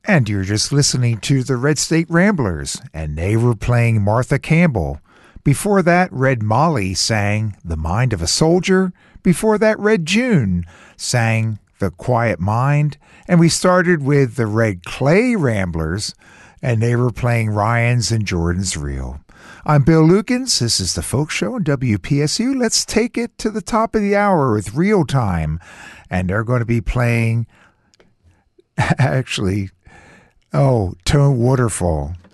And you're just listening to the Red State Ramblers, and they were playing Martha Campbell. Before that, Red Molly sang The Mind of a Soldier. Before that, Red June sang The Quiet Mind. And we started with the Red Clay Ramblers, and they were playing Ryan's and Jordan's Reel. I'm Bill Lukens. This is the Folk Show on WPSU. Let's take it to the top of the hour with Real Time. And they're going to be playing, actually, Tone Waterfall.